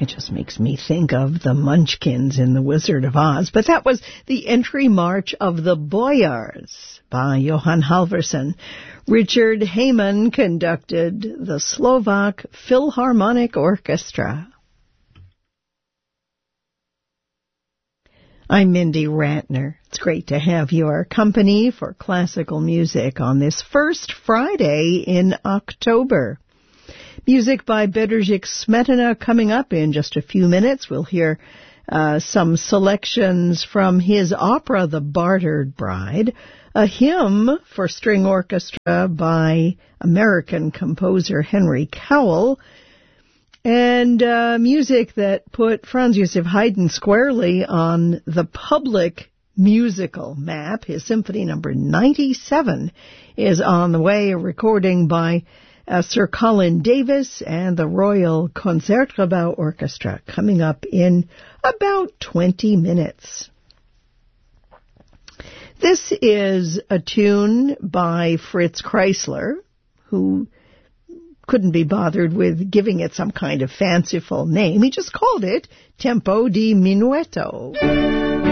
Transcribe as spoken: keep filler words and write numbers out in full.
It just makes me think of the Munchkins in The Wizard of Oz. But that was the entry march of the Boyars by Johann Halvorsen. Richard Heyman conducted the Slovak Philharmonic Orchestra. I'm Mindy Ratner. It's great to have your company for classical music on this first Friday in October. Music by Bedřich Smetana coming up in just a few minutes. We'll hear uh, some selections from his opera, The Bartered Bride, a hymn for string orchestra by American composer Henry Cowell, and uh, music that put Franz Joseph Haydn squarely on the public musical map. His Symphony Number ninety-seven is on the way, a recording by uh, Sir Colin Davis and the Royal Concertgebouw Orchestra, coming up in about twenty minutes. This is a tune by Fritz Kreisler, who couldn't be bothered with giving it some kind of fanciful name. He just called it Tempo di Minuetto.